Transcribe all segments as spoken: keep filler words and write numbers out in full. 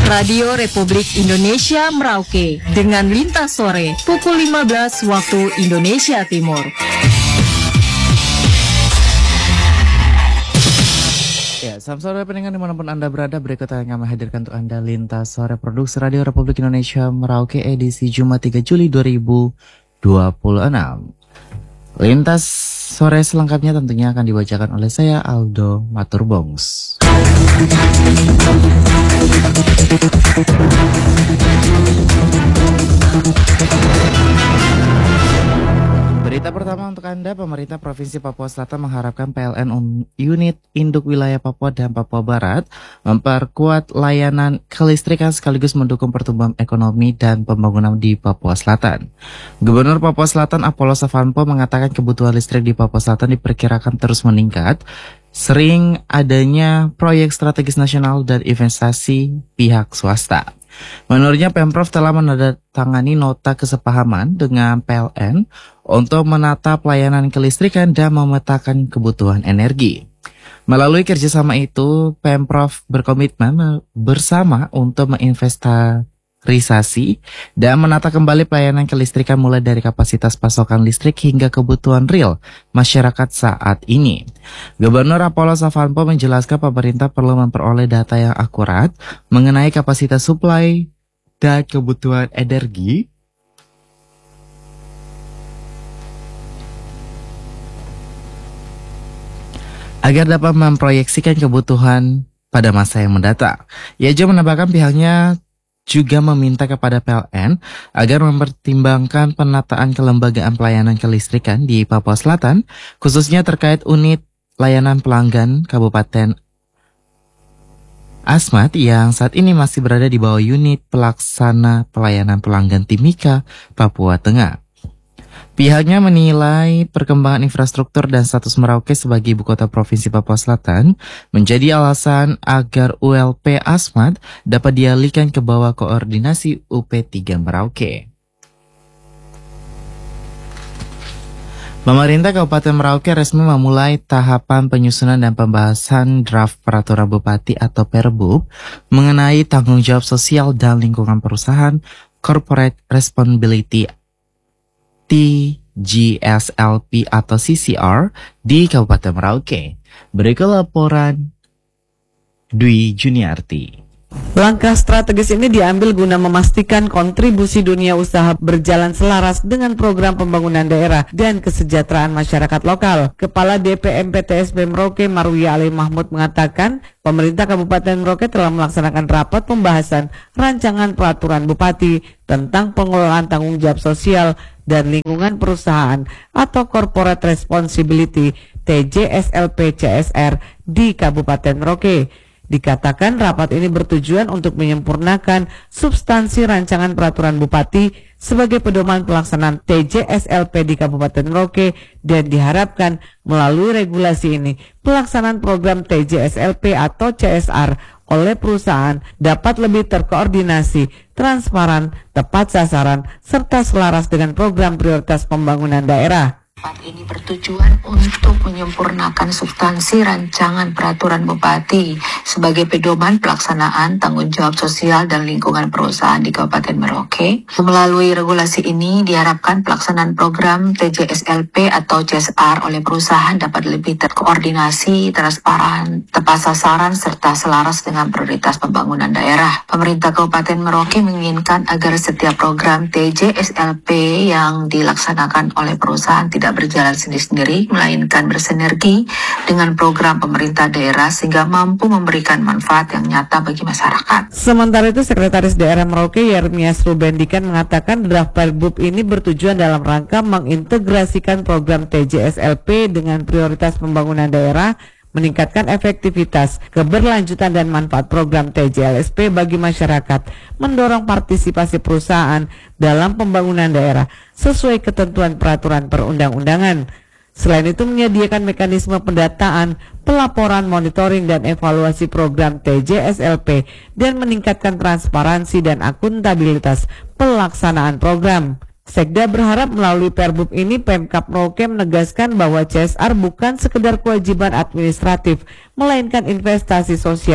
Radio Republik Indonesia Merauke dengan Lintas Sore pukul lima belas waktu Indonesia Timur. Ya, selamat sore pendengar dimanapun Anda berada. Berikut yang kami hadirkan untuk Anda Lintas Sore Produksi Radio Republik Indonesia Merauke edisi Jumat tiga Juli dua ribu dua puluh enam. Lintas Sore selengkapnya tentunya akan dibacakan oleh saya Aldo Maturbongs. Berita pertama untuk Anda, pemerintah Provinsi Papua Selatan mengharapkan P L N unit induk wilayah Papua dan Papua Barat memperkuat layanan kelistrikan sekaligus mendukung pertumbuhan ekonomi dan pembangunan di Papua Selatan. Gubernur Papua Selatan Apollo Savanpo mengatakan kebutuhan listrik di Papua Selatan diperkirakan terus meningkat. Sering adanya proyek strategis nasional dan investasi pihak swasta. Menurutnya Pemprov telah menandatangani nota kesepahaman dengan P L N untuk menata pelayanan kelistrikan dan memetakan kebutuhan energi. Melalui kerjasama itu, Pemprov berkomitmen bersama untuk menginventarisasi dan menata kembali pelayanan kelistrikan mulai dari kapasitas pasokan listrik hingga kebutuhan real masyarakat saat ini. Gubernur Apollo Savanpo menjelaskan pemerintah perlu memperoleh data yang akurat mengenai kapasitas suplai dan kebutuhan energi agar dapat memproyeksikan kebutuhan pada masa yang mendatang. Ia juga menambahkan pihaknya juga meminta kepada P L N agar mempertimbangkan penataan kelembagaan pelayanan kelistrikan di Papua Selatan, khususnya terkait unit layanan pelanggan Kabupaten Asmat yang saat ini masih berada di bawah unit pelaksana pelayanan pelanggan Timika, Papua Tengah. Pihaknya menilai perkembangan infrastruktur dan status Merauke sebagai ibu kota Provinsi Papua Selatan menjadi alasan agar U L P Asmat dapat dialihkan ke bawah koordinasi U P tiga Merauke. Pemerintah Kabupaten Merauke resmi memulai tahapan penyusunan dan pembahasan draft peraturan bupati atau Perbub mengenai tanggung jawab sosial dan lingkungan perusahaan Corporate Responsibility T G S L P atau C C R di Kabupaten Merauke. Berikut laporan Dwi Juniarti. Langkah strategis ini diambil guna memastikan kontribusi dunia usaha berjalan selaras dengan program pembangunan daerah dan kesejahteraan masyarakat lokal. Kepala D P M P T S B Merauke Marwiya Ali Mahmud mengatakan, pemerintah Kabupaten Merauke telah melaksanakan rapat pembahasan rancangan peraturan bupati tentang pengelolaan tanggung jawab sosial dan lingkungan perusahaan atau Corporate Responsibility T J S L P C S R di Kabupaten Merauke. Dikatakan rapat ini bertujuan untuk menyempurnakan substansi rancangan peraturan bupati sebagai pedoman pelaksanaan T J S L P di Kabupaten Merauke dan diharapkan melalui regulasi ini pelaksanaan program T J S L P atau C S R oleh perusahaan dapat lebih terkoordinasi, transparan, tepat sasaran, serta selaras dengan program prioritas pembangunan daerah. Rapat ini bertujuan untuk menyempurnakan substansi rancangan peraturan bupati sebagai pedoman pelaksanaan tanggung jawab sosial dan lingkungan perusahaan di Kabupaten Merauke. Melalui regulasi ini diharapkan pelaksanaan program T J S L P atau C S R oleh perusahaan dapat lebih terkoordinasi, transparan, tepat sasaran, serta selaras dengan prioritas pembangunan daerah. Pemerintah Kabupaten Merauke menginginkan agar setiap program T J S L P yang dilaksanakan oleh perusahaan tidak berjalan sendiri-sendiri, melainkan bersinergi dengan program pemerintah daerah sehingga mampu memberikan manfaat yang nyata bagi masyarakat. Sementara itu, Sekretaris Daerah Merauke Yermias Rubendikan mengatakan draft Perbub ini bertujuan dalam rangka mengintegrasikan program T J S L P dengan prioritas pembangunan daerah, meningkatkan efektivitas, keberlanjutan dan manfaat program T J S L P bagi masyarakat, mendorong partisipasi perusahaan dalam pembangunan daerah sesuai ketentuan peraturan perundang-undangan. Selain itu menyediakan mekanisme pendataan, pelaporan, monitoring dan evaluasi program T J S L P dan meningkatkan transparansi dan akuntabilitas pelaksanaan program. Sekda berharap melalui Perbub ini Pemkab Merauke menegaskan bahwa C S R bukan sekedar kewajiban administratif, melainkan investasi sosial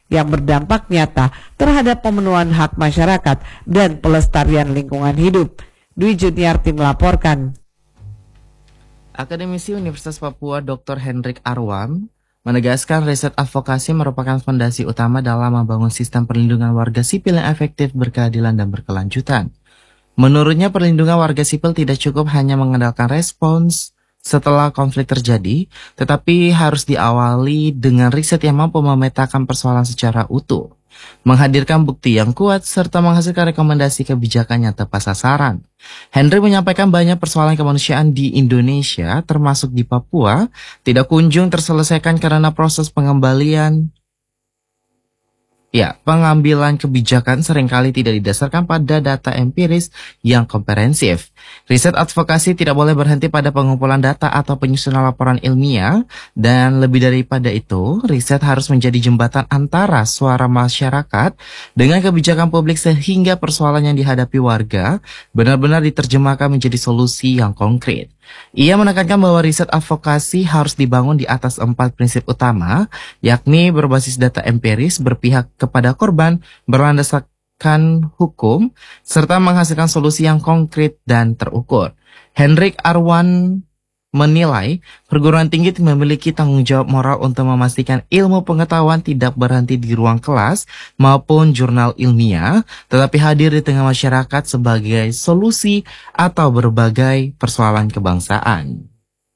yang berdampak nyata terhadap pemenuhan hak masyarakat dan pelestarian lingkungan hidup. Dwi Juniarti melaporkan. Akademisi Universitas Papua Doktor Hendrik Arwan menegaskan riset advokasi merupakan fondasi utama dalam membangun sistem perlindungan warga sipil yang efektif, berkeadilan, dan berkelanjutan. Menurutnya, perlindungan warga sipil tidak cukup hanya mengandalkan respons setelah konflik terjadi, tetapi harus diawali dengan riset yang mampu memetakan persoalan secara utuh, menghadirkan bukti yang kuat, serta menghasilkan rekomendasi kebijakan yang tepat sasaran. Henry menyampaikan banyak persoalan kemanusiaan di Indonesia, termasuk di Papua, tidak kunjung terselesaikan karena proses pengembalian Ya, pengambilan kebijakan seringkali tidak didasarkan pada data empiris yang komprehensif. Riset advokasi tidak boleh berhenti pada pengumpulan data atau penyusunan laporan ilmiah, dan lebih daripada itu, riset harus menjadi jembatan antara suara masyarakat dengan kebijakan publik sehingga persoalan yang dihadapi warga benar-benar diterjemahkan menjadi solusi yang konkret. Ia menekankan bahwa riset advokasi harus dibangun di atas empat prinsip utama, yakni berbasis data empiris, berpihak kepada korban, berlandaskan hukum, serta menghasilkan solusi yang konkret dan terukur. Hendrik Arwan menilai perguruan tinggi memiliki tanggung jawab moral untuk memastikan ilmu pengetahuan tidak berhenti di ruang kelas maupun jurnal ilmiah, tetapi hadir di tengah masyarakat sebagai solusi atau berbagai persoalan kebangsaan.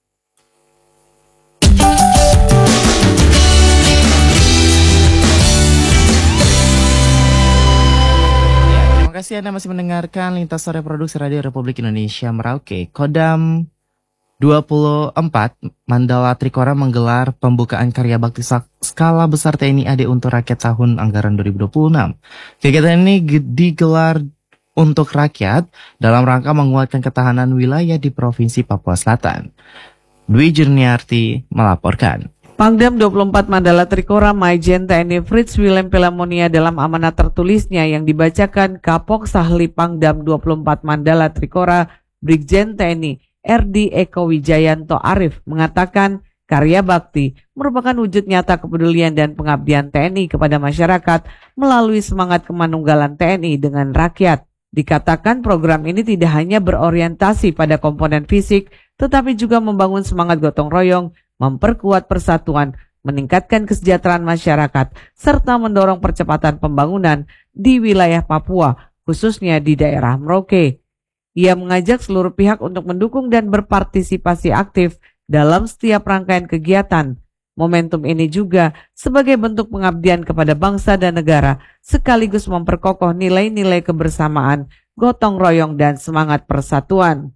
Terima kasih Anda masih mendengarkan Lintas Sore Produksi Radio Republik Indonesia Merauke. Kodam dua puluh empat, Mandala Trikora menggelar pembukaan karya bakti skala besar T N I A D untuk rakyat tahun anggaran dua ribu dua puluh enam. Kegiatan ini digelar untuk rakyat dalam rangka menguatkan ketahanan wilayah di Provinsi Papua Selatan. Dwi Juniarti melaporkan. Pangdam dua puluh empat Mandala Trikora Maijen T N I Fritz Willem Pelamonia dalam amanat tertulisnya yang dibacakan Kapok Sahli Pangdam dua puluh empat Mandala Trikora Brigjen T N I R D Eko Wijayanto Arif mengatakan karya bakti merupakan wujud nyata kepedulian dan pengabdian T N I kepada masyarakat melalui semangat kemanunggalan T N I dengan rakyat. Dikatakan program ini tidak hanya berorientasi pada komponen fisik, tetapi juga membangun semangat gotong royong, memperkuat persatuan, meningkatkan kesejahteraan masyarakat, serta mendorong percepatan pembangunan di wilayah Papua, khususnya di daerah Merauke. Ia mengajak seluruh pihak untuk mendukung dan berpartisipasi aktif dalam setiap rangkaian kegiatan. Momentum ini juga sebagai bentuk pengabdian kepada bangsa dan negara, sekaligus memperkokoh nilai-nilai kebersamaan, gotong royong, dan semangat persatuan.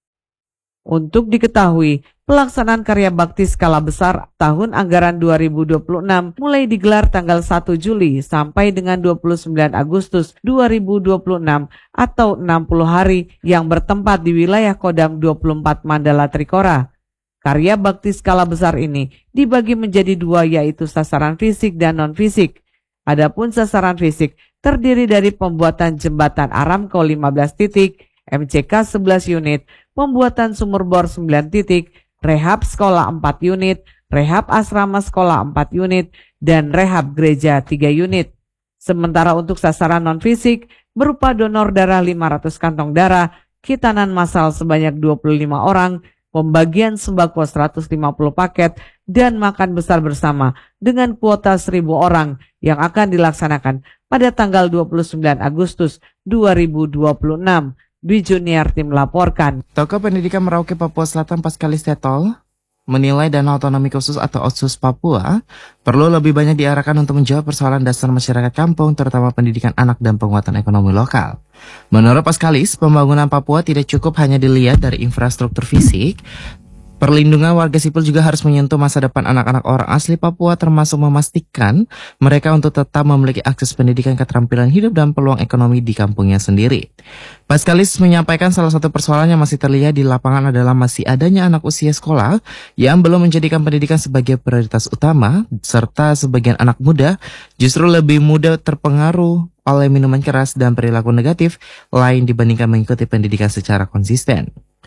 Untuk diketahui, pelaksanaan karya bakti skala besar tahun anggaran dua ribu dua puluh enam mulai digelar tanggal satu Juli sampai dengan dua puluh sembilan Agustus dua ribu dua puluh enam atau enam puluh hari yang bertempat di wilayah Kodam dua puluh empat Mandala Trikora. Karya bakti skala besar ini dibagi menjadi dua, yaitu sasaran fisik dan non-fisik. Adapun sasaran fisik terdiri dari pembuatan jembatan Aramco lima belas titik, M C K sebelas unit, pembuatan sumur bor sembilan titik, rehab sekolah empat unit, rehab asrama sekolah empat unit, dan rehab gereja tiga unit. Sementara untuk sasaran non-fisik berupa donor darah lima ratus kantong darah, khitanan massal sebanyak dua puluh lima orang, pembagian sembako seratus lima puluh paket, dan makan besar bersama dengan kuota seribu orang yang akan dilaksanakan pada tanggal dua puluh sembilan Agustus dua ribu dua puluh enam. Dwi Juniarti melaporkan. Tokoh Pendidikan Merauke Papua Selatan Paskalis Tetol menilai dana otonomi khusus atau Otsus Papua perlu lebih banyak diarahkan untuk menjawab persoalan dasar masyarakat kampung, terutama pendidikan anak dan penguatan ekonomi lokal. Menurut Paskalis, pembangunan Papua tidak cukup hanya dilihat dari infrastruktur fisik. Perlindungan warga sipil juga harus menyentuh masa depan anak-anak orang asli Papua, termasuk memastikan mereka untuk tetap memiliki akses pendidikan, keterampilan hidup, dan peluang ekonomi di kampungnya sendiri. Paskalis menyampaikan salah satu persoalan yang masih terlihat di lapangan adalah masih adanya anak usia sekolah yang belum menjadikan pendidikan sebagai prioritas utama, serta sebagian anak muda justru lebih mudah terpengaruh oleh minuman keras dan perilaku negatif lain dibandingkan mengikuti pendidikan secara konsisten.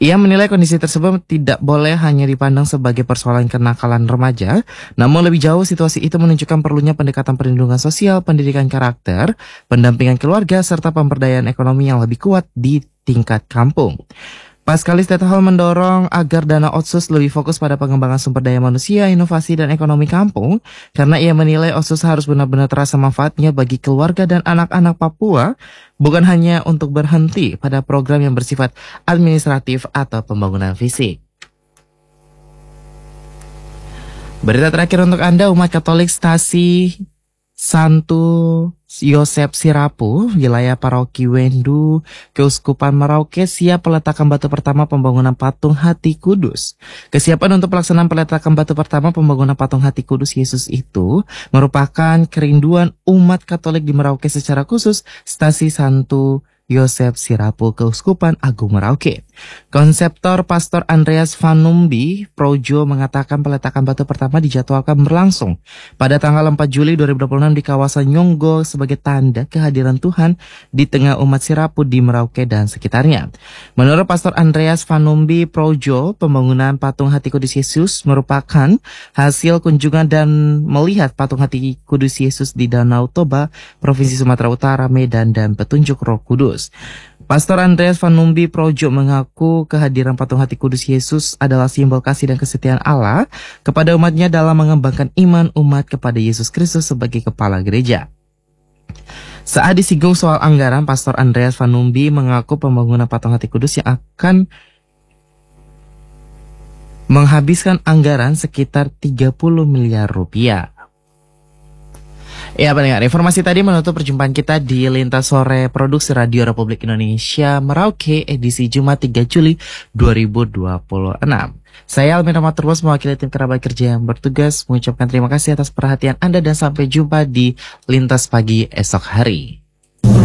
Ia menilai kondisi tersebut tidak boleh hanya dipandang sebagai persoalan kenakalan remaja, namun lebih jauh situasi itu menunjukkan perlunya pendekatan perlindungan sosial, pendidikan karakter, pendampingan keluarga, serta pemberdayaan ekonomi yang lebih kuat di tingkat kampung. Paskalis Tetahol mendorong agar dana Otsus lebih fokus pada pengembangan sumber daya manusia, inovasi, dan ekonomi kampung, karena ia menilai Otsus harus benar-benar terasa manfaatnya bagi keluarga dan anak-anak Papua, bukan hanya untuk berhenti pada program yang bersifat administratif atau pembangunan fisik. Berita terakhir untuk Anda, umat Katolik Stasi Santo Yosep Sirapu, wilayah Paroki Wendu, Keuskupan Merauke siap peletakan batu pertama pembangunan patung Hati Kudus. Kesiapan untuk pelaksanaan peletakan batu pertama pembangunan patung Hati Kudus Yesus itu merupakan kerinduan umat Katolik di Merauke, secara khusus Stasi Santo Yosep Sirapu, Keuskupan Agung Merauke. Konseptor Pastor Andreas Vanumbi Projo mengatakan peletakan batu pertama dijadwalkan berlangsung pada tanggal empat Juli dua ribu dua puluh enam di kawasan Nyonggo sebagai tanda kehadiran Tuhan di tengah umat Sirapu di Merauke dan sekitarnya. Menurut Pastor Andreas Vanumbi Projo, pembangunan patung Hati Kudus Yesus merupakan hasil kunjungan dan melihat patung Hati Kudus Yesus di Danau Toba, Provinsi Sumatera Utara, Medan, dan petunjuk Roh Kudus. Pastor Andreas Vanumbi Projo mengaku kehadiran patung Hati Kudus Yesus adalah simbol kasih dan kesetiaan Allah kepada umatnya dalam mengembangkan iman umat kepada Yesus Kristus sebagai kepala gereja. Saat disinggung soal anggaran, Pastor Andreas Vanumbi mengaku pembangunan patung Hati Kudus yang akan menghabiskan anggaran sekitar tiga puluh miliar rupiah. Ya pendengar, informasi tadi menutup perjumpaan kita di Lintas Sore Produksi Radio Republik Indonesia Merauke edisi Jumat tiga Juli dua ribu dua puluh enam. Saya Almin Ahmad Turbos mewakili tim kerabat kerja yang bertugas mengucapkan terima kasih atas perhatian Anda dan sampai jumpa di Lintas Pagi esok hari.